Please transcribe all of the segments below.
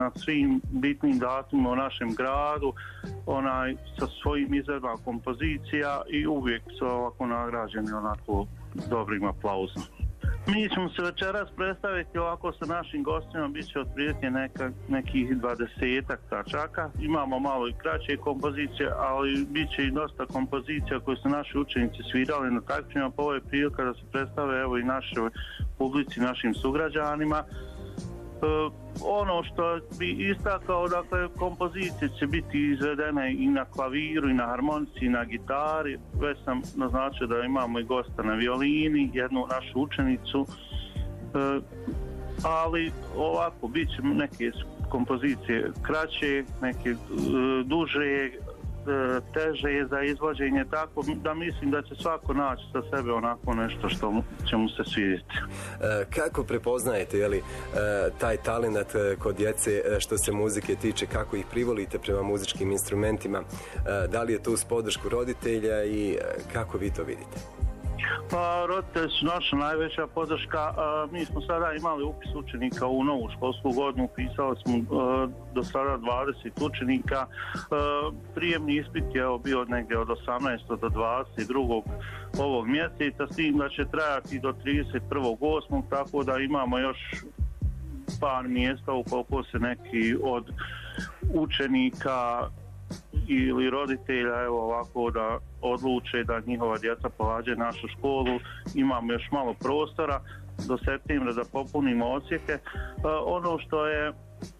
na svim bitnim datumima u našem gradu, sa svojim izvedbama kompozicija i uvijek su ovako nagrađeni onako dobrim aplauzom. Mi ćemo se večeras predstaviti ovako sa našim gostima, bit će otprilike nekih 20-ak tačaka. Imamo malo i kraće kompozicije, ali bit će i dosta kompozicija koje su naši učenici svirali na takmičenjima, pa ovo je prilika da se predstave evo i našoj publici, našim sugrađanima. Ono što bi istakao, dakle, kompozicije će biti izvedene i na klaviru, i na harmonici, i na gitari. Već sam naznačio da imamo i gosta na violini, jednu našu učenicu, ali ovako bit će neke kompozicije kraće, neke duže, teže za izvođenje, tako da mislim da će svako naći za sebe onako nešto što će mu se svidjeti. Kako prepoznajete taj talent kod djece što se muzike tiče, kako ih privolite prema muzičkim instrumentima, da li je to uz podršku roditelja i kako vi to vidite? Pa roditelji su naša najveća podrška. Mi smo sada imali upis učenika u novu školsku godinu, upisali smo do sada 20 učenika. Prijemni ispit je bio negdje od 18. do 22. ovog mjeseca, s tim da će trajati do 31.8. tako da imamo još par mjesta ukoliko se neki od učenika ili roditelja evo ovako da odluče da njihova djeca pohađaju našu školu. Imamo još malo prostora do septembra da popunimo odsjeke. Ono što je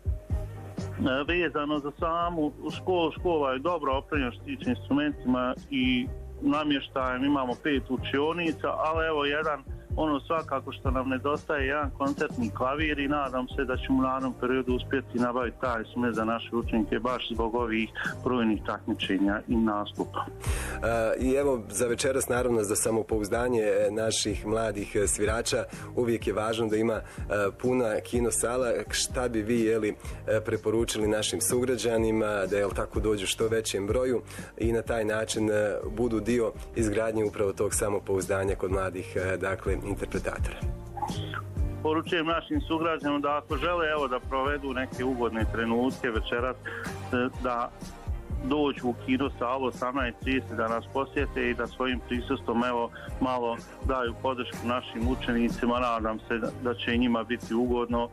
vezano za samu školu, škola je dobro opremljena što se tiče instrumentima i namještajem, imamo 5 učionica, ali evo ono svakako što nam nedostaje jedan koncertni klavir i nadam se da ćemo u narednom periodu uspjeti nabaviti taj instrument za naše učenike baš zbog ovih brojnih takmičenja i nastupa. I evo za večeras naravno za samopouzdanje naših mladih svirača uvijek je važno da ima puna kinosala. Šta bi vi preporučili našim sugrađanima da tako dođu što većem broju i na taj način budu dio izgradnje upravo tog samopouzdanja kod mladih interpretatora? Poručujem našim sugrađanima da ako žele da provedu neke ugodne trenutke večeras, da dođu u kino salu 18:30, da nas posjete i da svojim prisustvom malo daju podršku našim učenicima. Nadam se da će njima biti ugodno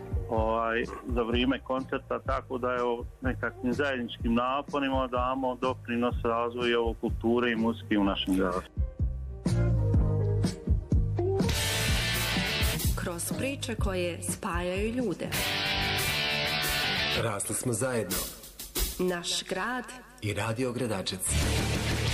za vrijeme koncerta, tako da nekakvim zajedničkim naporima damo doprinos razvoju kulture i muzike u našem gradu. Kroz priče koje spajaju ljude. Rasli smo zajedno. Naš grad i Radio Gradačec.